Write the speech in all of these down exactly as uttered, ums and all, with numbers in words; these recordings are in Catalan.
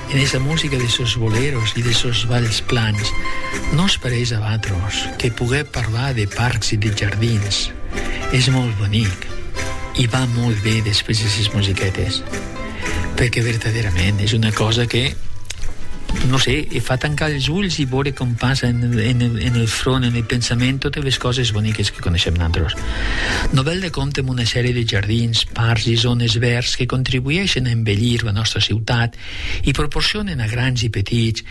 en esa música de esos boleros i de esos balls plans, no es pareix a Batros, que poder parlar de parcs i de jardins és molt bonic i va molt bé després de les musiquetes, perquè verdaderament és una cosa que, no sé, fa tancar els ulls i veure com passa en, en, en el front, en el pensament, totes les coses boniques que coneixem nosaltres. Novelda compta amb una sèrie de jardins, parcs i zones verds que contribueixen a embellir la nostra ciutat i proporcionen a grans i petits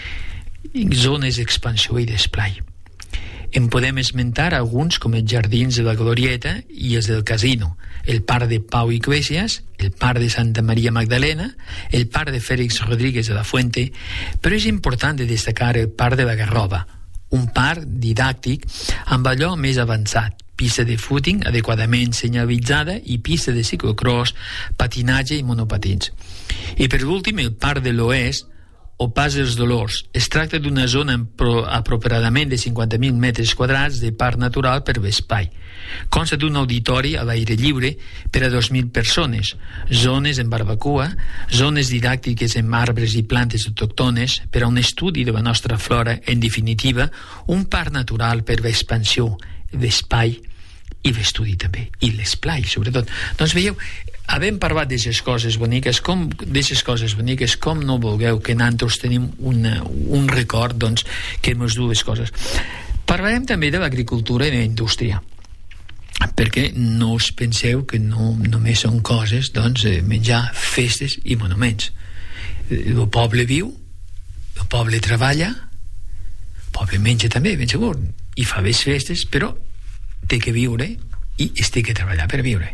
zones d'expansió i d'esplai. En podem esmentar alguns com els jardins de la Glorieta i els del Casino, el parc de Pau Iglesias, el parc de Santa Maria Magdalena, el parc de Félix Rodríguez de la Fuente, però és important de destacar el parc de la Garrova, un parc didàctic amb allò més avançat, pista de footing adequadament senyalitzada i pista de ciclocross, patinatge i monopatins. I per últim el parc de l'Oest, o Pas dels Dolors. Es tracta d'una zona apropiadament de cinquanta mil metres quadrats de parc natural per l'espai. Consta d'un auditori a l'aire lliure per a dos mil persones, zones en barbacoa, zones didàctiques en arbres i plantes autòctones per a un estudi de la nostra flora, en definitiva, un parc natural per l'expansió, l'espai i l'estudi també, i l'esplai sobretot. Doncs veieu, havent parlat d'aquestes coses boniques, com d'aquestes coses boniques, com no vulgueu que nosaltres tenim una, un record, doncs, que ens du les coses. Parlarem també de l'agricultura i de la indústria, perquè no us penseu que no només són coses, doncs, menjar festes i monuments. El poble viu, el poble treballa, el poble menja també, ben segur, i fa les festes, però té que viure i es té que treballar per viure.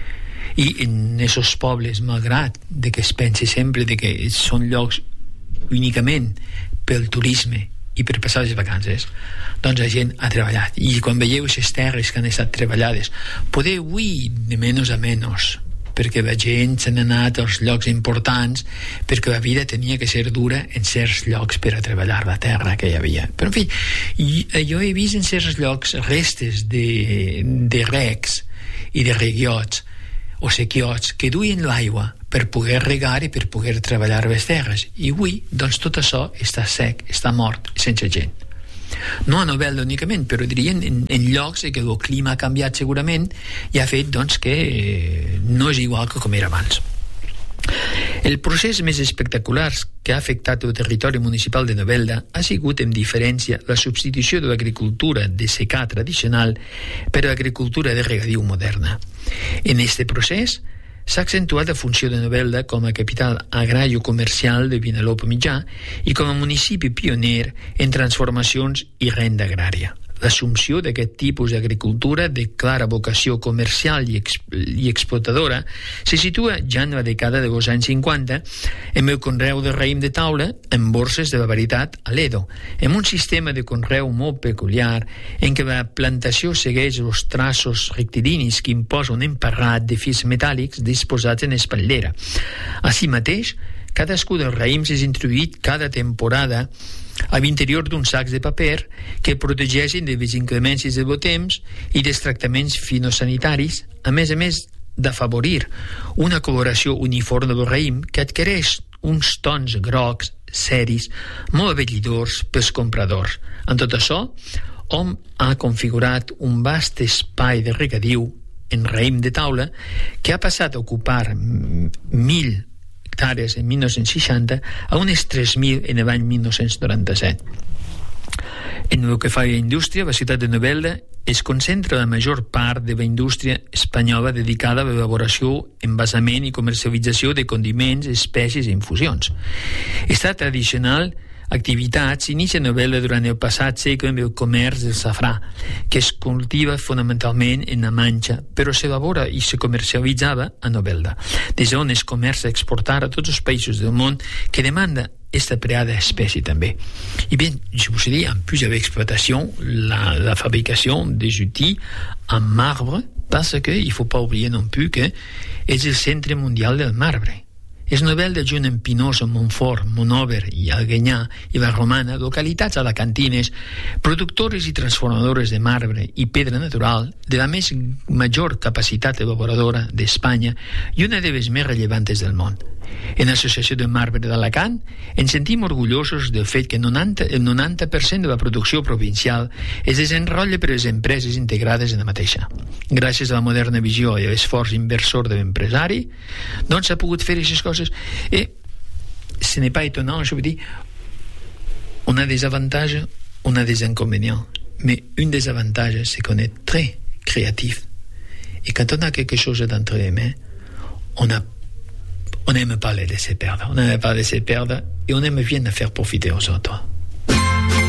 I en aquests pobles, malgrat de que es pensi sempre de que són llocs únicament pel turisme i per passar les vacances, doncs la gent ha treballat. I quan veieu aquestes terres que han estat treballades, podeu avui de menys a menys, perquè la gent se n'ha anat als llocs importants, perquè la vida tenia que ser dura en certs llocs per a treballar la terra que hi havia. Però en fi, jo he vist en certs llocs restes de, de recs i de reguiots o sequiots que duien l'aigua per poder regar i per poder treballar les terres, i avui doncs tot això està sec, està mort, sense gent. No a Novelda únicament, però dirien en, en llocs en què el clima ha canviat segurament i ha fet doncs que eh, no és igual que com era abans. El procés més espectacular que ha afectat el territori municipal de Novelda ha sigut, en diferència, la substitució de l'agricultura de secà tradicional per a l'agricultura de regadiu moderna. En este procés s'ha accentuat la funció de Novelda com a capital agràrio-comercial de Vinalopó Mitjà i com a municipi pioner en transformacions i renda agrària. L'assumpció d'aquest tipus d'agricultura de clara vocació comercial i, exp i explotadora se situa ja en la dècada dels anys cinquanta amb el conreu de raïm de taula en borses de la varietat Aledo, amb un sistema de conreu molt peculiar en què la plantació segueix els traços rectilinis que imposa un emparrat de fils metàl·lics disposats en espatllera. Així mateix, cadascú dels raïms és introduït cada temporada a l'interior d'uns sacs de paper que protegeixen de les inclemències del temps i dels tractaments fitosanitaris, a més a més d'afavorir una coloració uniforme del raïm que adquireix uns tons grocs, seris, molt abellidors pels compradors. En tot això, hom ha configurat un vast espai de regadiu en raïm de taula que ha passat a ocupar mil hectàrees en mil nou-cents seixanta a unes tres mil en l'any mil nou-cents noranta-set. En el que fa a la indústria, la ciutat de Novelda es concentra la major part de la indústria espanyola dedicada a l'elaboració, envasament i comercialització de condiments, espècies i infusions. Esta tradicional activitat s'inicia a Novelda durant el passat segle amb el comerç del safrà, que es cultiva fonamentalment en la Manxa, però s'elabora i se comercialitzava a Novelda, des on es comerça a exportar a tots els països del món que demanda esta preada espècie també. I bien, je vous dis, en plus avec l'exploitation, la, la fabrication des outils en marbre, parce que il faut pas oublier non plus que és el centre mundial del marbre. És Novelda junt amb Pinoso, Montfort, Monòver i Alguanyà i la Romana, localitats alacantines, productores i transformadores de marbre i pedra natural de la més major capacitat elaboradora d'Espanya i una de les més rellevants del món. En l'Associació de Marbre d'Alacant ens sentim orgullosos del fet que el noranta, el noranta per cent de la producció provincial es desenrotlla per les empreses integrades en la mateixa. Gràcies a la moderna visió i a l'esforç inversor de l'empresari, doncs s'ha pogut fer aquestes coses. Et ce n'est pas étonnant, je veux dire, on a des avantages, on a des inconvénients. Mais un des avantages, c'est qu'on est très créatif. Et quand on a quelque chose d'entre les mains, on a on n'aime pas les laisser perdre. On n'aime pas les laisser perdre et on aime bien la faire profiter aux autres.